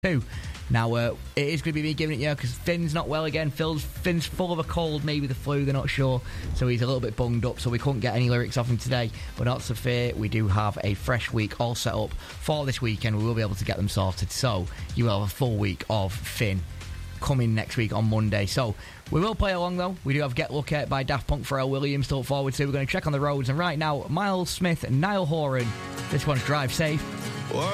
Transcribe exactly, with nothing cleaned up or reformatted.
Two. Now, uh, it is going to be me giving it you because Finn's not well again. Phil's Finn's full of a cold, maybe the flu, they're not sure. So he's a little bit bunged up, so we couldn't get any lyrics off him today. But not to fear, we do have a fresh week all set up for this weekend. We will be able to get them sorted. So you will have a full week of Finn coming next week on Monday. So we will play along, though. We do have Get Lucky by Daft Punk, Pharrell Williams to look forward to. We're going to check on the roads. And right now, Miles Smith and Niall Horan. This one's Drive Safe.